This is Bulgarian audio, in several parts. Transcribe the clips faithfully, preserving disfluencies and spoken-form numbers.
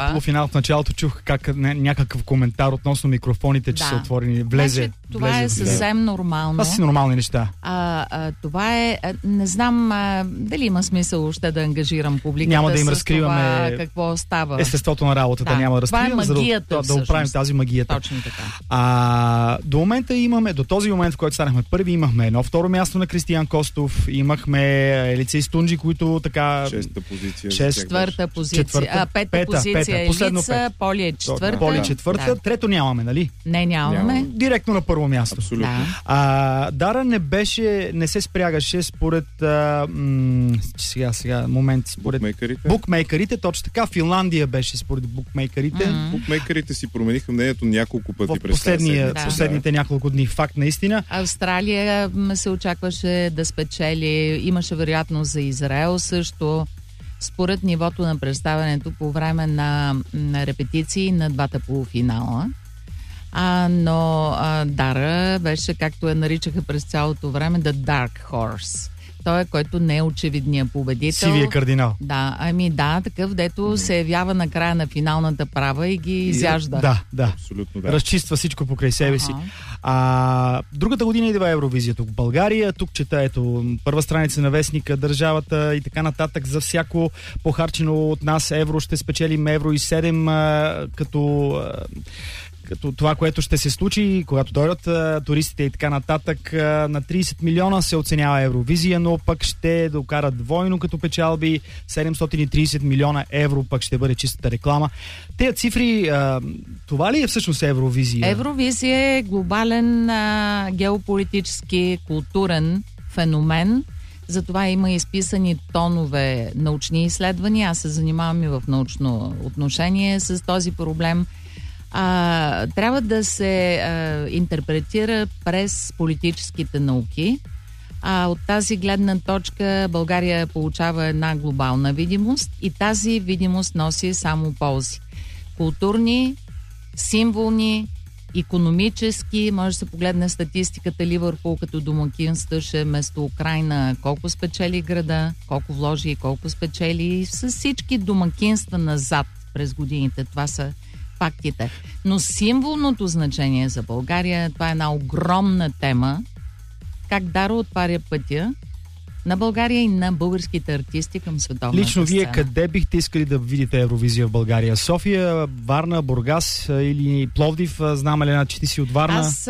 полуфинал в началото чух как някакъв коментар относно микрофоните, че да. са отворени. Влезе. Значи, това влезе е съвсем да. нормално. Това са нормални неща. А, а, това е... А, не знам а, дали има смисъл още да ангажирам публиката. Няма да им с разкриваме това, какво става. Естеството на работата, да. няма да разкриваме, това е магията, за да, да оправим тази магията. Точно така. А, до момента имаме, до този момент, в който станахме първи, имахме едно второ място на Кристиян Костов, имахме Лицей Стунджи, които така... Шеста позиция. Шест... Четвърта позиция. Четвърта, а, пета, пета позиция е Лица, Поли е четвърта. Поли е четвърта, да. трето нямаме, нали? Не, нямаме. Няма. Директно на първо място. Абсолютно. Да. А, Дара не беше, не се спрягаше според а, м- сега, сега, момент, според Букмейкерите. букмейкерите, точно така. Финландия беше според букмейкерите. Mm-hmm. Букмейкерите си промениха мнението няколко пъти В през последния, да. последните няколко дни. Факт наистина. Австралия се очакваше да спечели. Имаше вероятност за Израел също. Според нивото на представянето по време на, на репетиции на двата полуфинала. А, но а, Дара беше, както я наричаха през цялото време, The Dark Horse. Той е, който не е очевидният победител. Сивия кардинал. Да, ами да, такъв, дето mm-hmm. се явява на края на финалната права и ги изяжда. Да, да. Абсолютно, да. Разчиства всичко покрай себе си. Ага. А, другата година идва Евровизия тук в България. Тук чета, ето, първа страница на вестника, държавата и така нататък. За всяко похарчено от нас евро ще спечелим евро и седем, а, като... А, като това, което ще се случи, когато дойдат а, туристите и така нататък. А, на трийсет милиона се оценява Евровизия, но пък ще докарат двойно като печалби. седемстотин и трийсет милиона евро пък ще бъде чистата реклама. Тези цифри, а, това ли е всъщност Евровизия? Евровизия е глобален а, геополитически, културен феномен. Затова има изписани тонове научни изследвания. Аз се занимавам и в научно отношение с този проблем. А, трябва да се а, интерпретира през политическите науки. А, от тази гледна точка България получава една глобална видимост и тази видимост носи само ползи. Културни, символни, икономически, може да се погледне статистиката. Ливърпул като домакинстваше вместо Украйна колко спечели града, колко вложи и колко спечели. С всички домакинства назад през годините. Това са фактите. Но символното значение за България, това е една огромна тема. Как Дара отваря пътя на България и на българските артисти към световната Лично вие сцена. къде бихте искали да видите Евровизия в България? София, Варна, Бургас или Пловдив? Знам, Елена, че ти си от Варна. Аз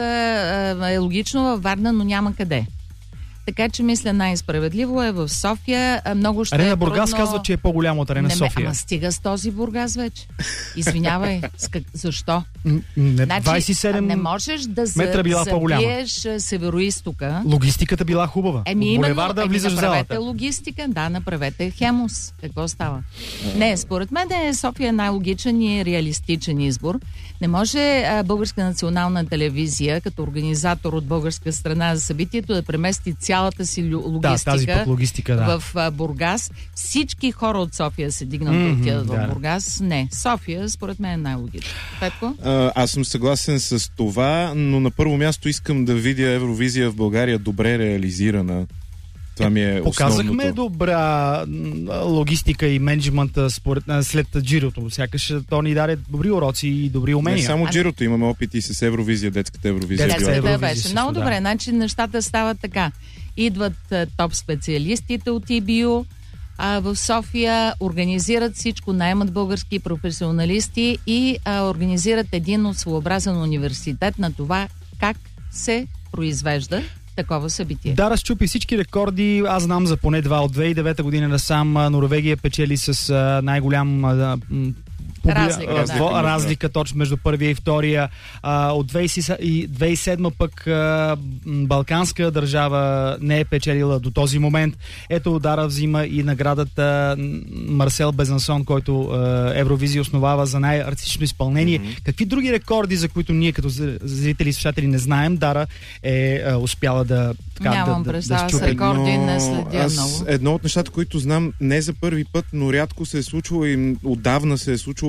е логично във Варна, но няма къде. Така че мисля най-справедливо е в София. Много ще Арена е Бургас трудно... казва, че е по-голяма от Арена не, София. Ама стига с този Бургас вече. Извинявай. Как... Защо? Не, Значи, двайсет и седем не можеш да метра била по-голяма. забиеш североизтока. Логистиката била хубава. Еми От именно, булеварда еми, влизаш в направете залата. логистика, да, направете Хемус. Какво става? Не, според мен е София е най-логичен и реалистичен избор. Не може а, Българска национална телевизия, като организатор от българска страна за събитието, да премести цялата си логистика, Да, тази пък логистика, да. в а, Бургас. Всички хора от София се дигнат Mm-hmm, да отидат да. в Бургас. Не, София според мен е най-логично. Петко? А, аз съм съгласен с това, но на първо място искам да видя Евровизия в България добре реализирана. Това ми е Показахме основното. добра логистика и менеджмента според, след джирото. Сякаш то ни даде добри уроци и добри умения. Не само А- джирото, имаме опити с Евровизия, детската Евровизия. Детската била. Детската Евровизия беше също, много да. добре. Значи нещата стават така. Идват а, топ специалистите от И Би Ю а, в София, организират всичко, наемат български професионалисти и а, организират един своеобразен университет на това как се произвежда такова събитие. Да, разчупи всички рекорди. Аз знам за поне два. От две хиляди и девета година насам а, Норвегия печели с а, най-голям а, м, публи... Разлика, а, да. дво- разлика точно между първия и втория. А, от две хиляди и седма пък а, м, балканска държава не е печелила до този момент. Ето Дара взима и наградата Марсел Безансон, който а, Евровизия основава за най-артистично изпълнение. Mm-hmm. Какви други рекорди, за които ние като зрители и слушатели не знаем, Дара е а, успяла да така, Нямам да, да, представа да с щупи. рекорди, не следя аз, много. едно от нещата, които знам не за първи път, но рядко се е случвало и отдавна се е случвало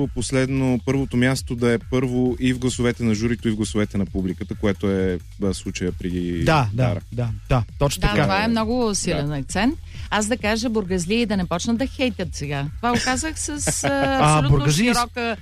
случвало последно първото място да е първо и в гласовете на журито, и в гласовете на публиката, което е в случая при Да, да, Дара. да, да, точно Да, така. това е много силен да. акцент. Аз да кажа бургазли и да не почнат да хейтят сега. Това го казах с а, абсолютно бургазли... широка